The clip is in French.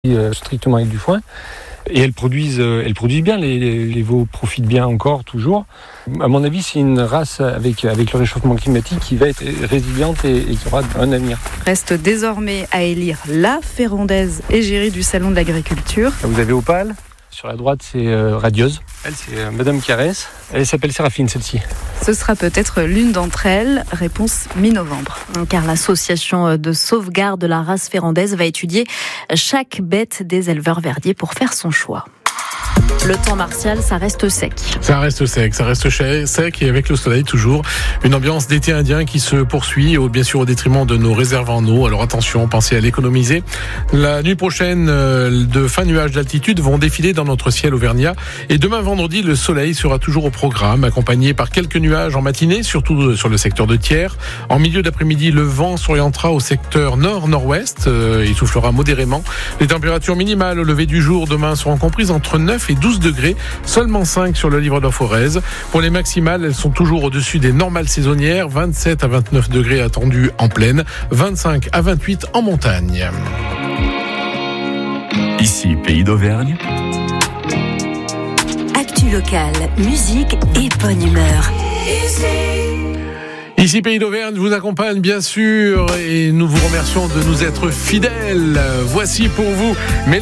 strictement avec du foin. Et elles produisent bien, les veaux profitent bien encore, toujours. À mon avis, c'est une race avec le réchauffement climatique qui va être résiliente et qui aura un avenir. Reste désormais à élire la Ferrandaise égérie du Salon de l'Agriculture. Vous avez Opale, sur la droite c'est Radieuse. Elle c'est Madame Caresse, elle s'appelle Séraphine celle-ci. Ce sera peut-être l'une d'entre elles, réponse mi-novembre. Car l'association de sauvegarde de la race ferrandaise va étudier chaque bête des éleveurs verdiers pour faire son choix. Le temps martial, ça reste sec. Ça reste sec et avec le soleil toujours. Une ambiance d'été indien qui se poursuit, bien sûr au détriment de nos réserves en eau. Alors attention, pensez à l'économiser. La nuit prochaine, de fins nuages d'altitude vont défiler dans notre ciel auvergnat. Et demain vendredi, le soleil sera toujours au programme, accompagné par quelques nuages en matinée, surtout sur le secteur de Thiers. En milieu d'après-midi, le vent s'orientera au secteur nord-nord-ouest. Il soufflera modérément. Les températures minimales au lever du jour demain seront comprises entre 9 et 12 degrés, seulement 5 sur le livre de Forez. Pour les maximales, elles sont toujours au-dessus des normales saisonnières, 27 à 29 degrés attendus en plaine, 25 à 28 en montagne. Ici, Pays d'Auvergne. Actu locale, musique et bonne humeur. Ici Pays d'Auvergne vous accompagne bien sûr et nous vous remercions de nous être fidèles. Voici pour vous